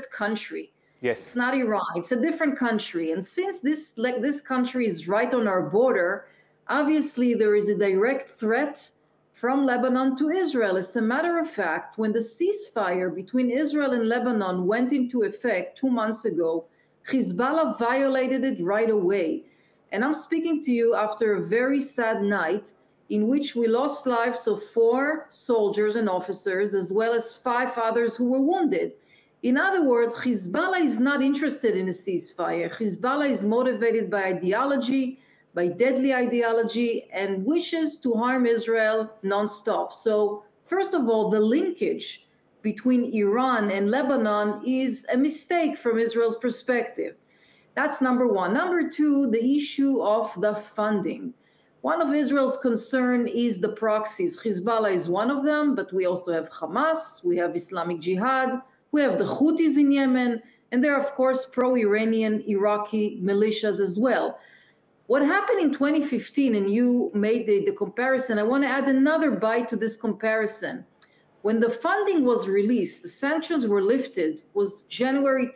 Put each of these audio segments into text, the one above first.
separate country. Yes. It's not Iran. It's a different country. And since this country is right on our border, obviously there is a direct threat from Lebanon to Israel. As a matter of fact, when the ceasefire between Israel and Lebanon went into effect 2 months ago, Hezbollah violated it right away. And I'm speaking to you after a very sad night in which we lost lives of 4 soldiers and officers, as well as 5 others who were wounded. In other words, Hezbollah is not interested in a ceasefire. Hezbollah is motivated by ideology, by deadly ideology, and wishes to harm Israel nonstop. So, first of all, the linkage between Iran and Lebanon is a mistake from Israel's perspective. That's number one. Number two, the issue of the funding. One of Israel's concern is the proxies. Hezbollah is one of them, but we also have Hamas, we have Islamic Jihad, we have the Houthis in Yemen, and there are, of course, pro-Iranian Iraqi militias as well. What happened in 2015, and you made the comparison, I want to add another bite to this comparison. When the funding was released, the sanctions were lifted, was January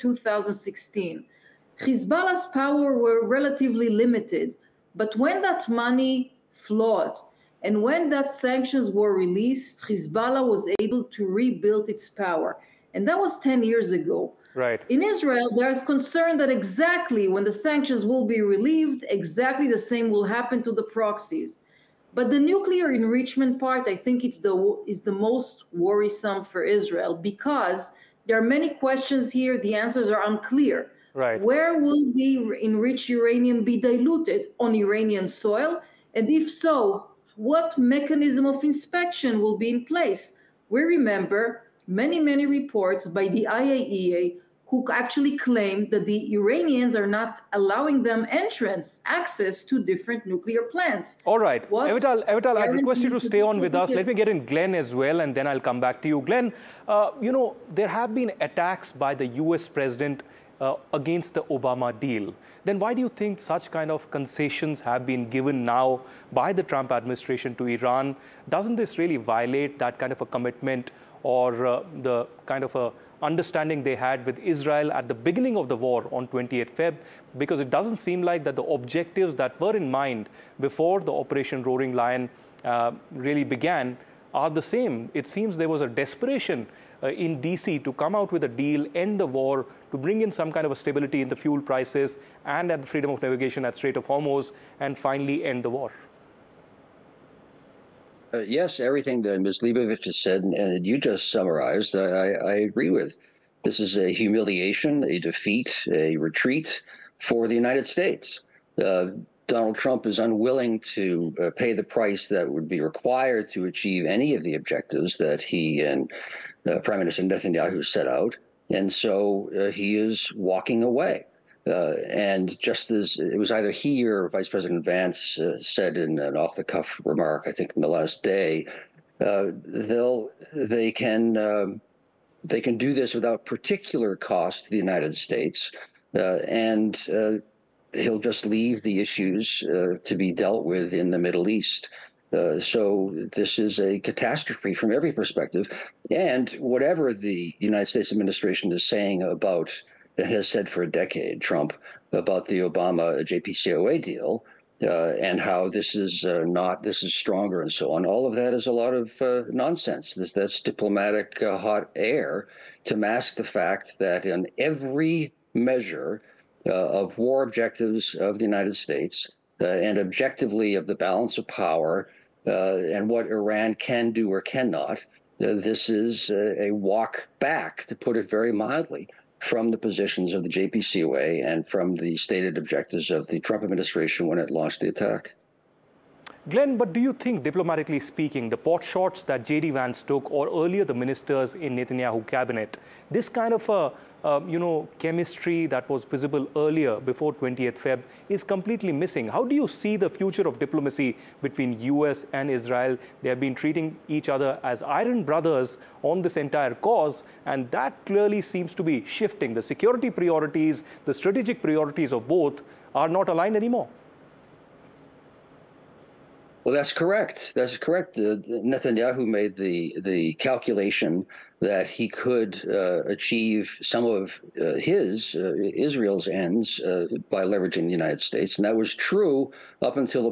2016. Hezbollah's power were relatively limited, but when that money flowed and when that sanctions were released, Hezbollah was able to rebuild its power. And that was 10 years ago. Right. In Israel, there's concern that exactly when the sanctions will be relieved, exactly the same will happen to the proxies. But the nuclear enrichment part, I think is the most worrisome for Israel, because there are many questions here. The answers are unclear. Right. Where will the enriched uranium be diluted? On Iranian soil? And if so, what mechanism of inspection will be in place? We remember many reports by the IAEA who actually claim that the Iranians are not allowing them access to different nuclear plants. All right. Avital, I request you to stay on with us. Let me get in Glenn as well, and then I'll come back to you. Glenn, there have been attacks by the US president against the Obama deal. Then why do you think such kind of concessions have been given now by the Trump administration to Iran? Doesn't this really violate that kind of a commitment or the kind of a understanding they had with Israel at the beginning of the war on 28th Feb? Because it doesn't seem like that the objectives that were in mind before the Operation Roaring Lion really began are the same. It seems there was a desperation in DC to come out with a deal, end the war, to bring in some kind of a stability in the fuel prices and at the freedom of navigation at Strait of Hormuz, and finally end the war. Yes, everything that Ms. Leibovich has said and you just summarized, I agree with. This is a humiliation, a defeat, a retreat for the United States. Donald Trump is unwilling to pay the price that would be required to achieve any of the objectives that he and Prime Minister Netanyahu set out. And so he is walking away. And just as it was either he or Vice President Vance said in an off-the-cuff remark, I think in the last day, they can do this without particular cost to the United States, and he'll just leave the issues to be dealt with in the Middle East. So this is a catastrophe from every perspective. And whatever the United States administration is saying about, it has said for a decade, Trump, about the Obama JCPOA deal, and how this is this is stronger and so on. All of that is a lot of nonsense. That's diplomatic hot air to mask the fact that in every measure of war objectives of the United States and objectively of the balance of power and what Iran can do or cannot, this is a walk back, to put it very mildly, from the positions of the JCPOA and from the stated objectives of the Trump administration when it launched the attack. Glenn, but do you think, diplomatically speaking, the pot shots that J.D. Vance took, or earlier the ministers in Netanyahu cabinet, this kind of a chemistry that was visible earlier before 20th Feb is completely missing? How do you see the future of diplomacy between US and Israel? They have been treating each other as iron brothers on this entire cause, and that clearly seems to be shifting. The security priorities, the strategic priorities of both are not aligned anymore. Well, that's correct. That's correct. Netanyahu made the calculation that he could achieve some of Israel's ends by leveraging the United States, and that was true up until